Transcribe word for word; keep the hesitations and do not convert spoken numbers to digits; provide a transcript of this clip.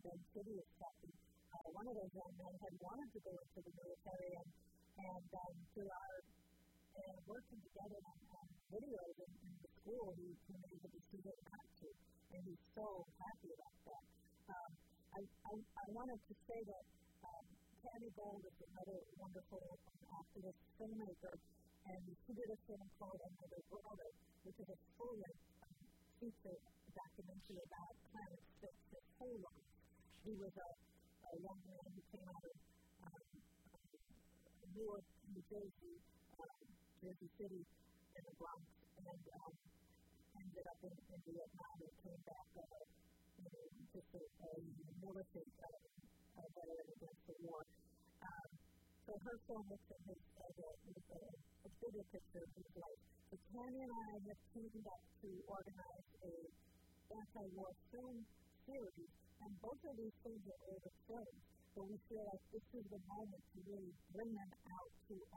own city is talking. Uh, one of those young men had wanted to go into the military, and, and um, through our uh, working together on, on videos in, in the school, he came able to see it not to, and he's so happy about that. Um, I, I, I wanted to say that um, Tammy Gold is another wonderful activist, filmmaker, and she did a film called Another Brother, which is a full-length um, feature documentary about Clarence Fitz's whole life. He was a, a young man who came out of um, Newark, New Jersey, um, Jersey City, in the Bronx, and um, ended up in, in Vietnam and came back uh, you know, just a, a militant uh, uh, veteran against the war. Um, so her film looks at his as a, a, a bigger picture of his life. So Tammy and I have teamed up to organize a anti-war film series, and both of these films are older films, but we feel like this is the moment to really bring them out to